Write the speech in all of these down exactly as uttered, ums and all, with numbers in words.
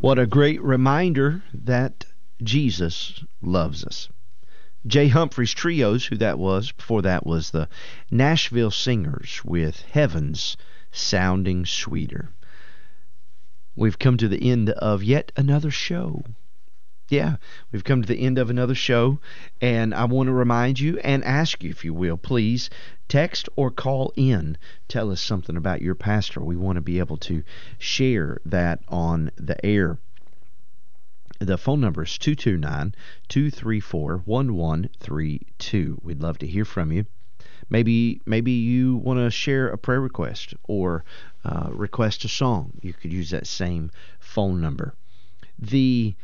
What a great reminder that Jesus loves us. Jay Humphreys Trios, who that was. Before that was the Nashville Singers with Heavens Sounding Sweeter. We've come to the end of yet another show. Yeah, we've come to the end of another show, and I want to remind you and ask you, if you will, please text or call in. Tell us something about your pastor. We want to be able to share that on the air. The phone number is two two nine, two three four, one one three two. We'd love to hear from you. Maybe maybe you want to share a prayer request or uh, request a song. You could use that same phone number. The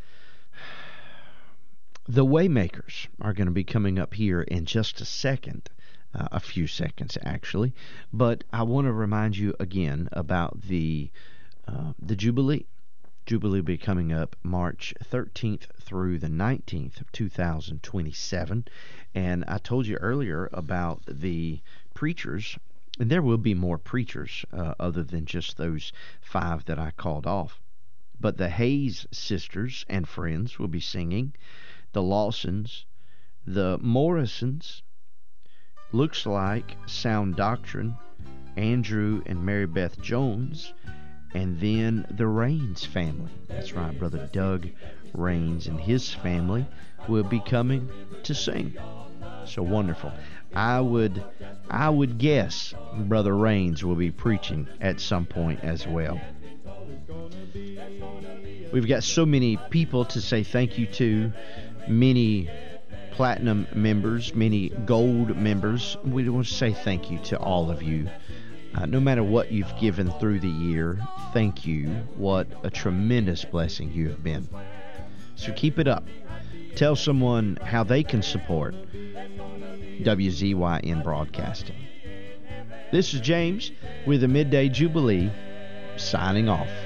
The Waymakers are going to be coming up here in just a second, uh, a few seconds actually. But I want to remind you again about the uh, the Jubilee. Jubilee will be coming up March thirteenth through the nineteenth of two thousand twenty-seven. And I told you earlier about the preachers, and there will be more preachers uh, other than just those five that I called off. But the Hayes sisters and friends will be singing. The Lawsons, the Morrisons, Looks Like, Sound Doctrine, Andrew and Mary Beth Jones, and then the Rains family. That's right, Brother Doug Rains and his family will be coming to sing. So wonderful. I would I would guess Brother Rains will be preaching at some point as well. We've got so many people to say thank you to, many platinum members, many gold members. We want to say thank you to all of you. Uh, no matter what you've given through the year, thank you. What a tremendous blessing you have been. So keep it up. Tell someone how they can support W Z Y N Broadcasting. This is James with the Midday Jubilee, signing off.